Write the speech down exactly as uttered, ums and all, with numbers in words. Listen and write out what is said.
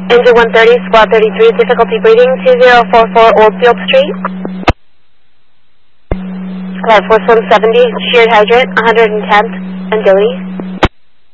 Engine one thirty, squad thirty-three, difficulty breathing, two zero four four Oldfield Street. Cloud force one seventy, sheared hydrant, one hundred tenth, and Dilly.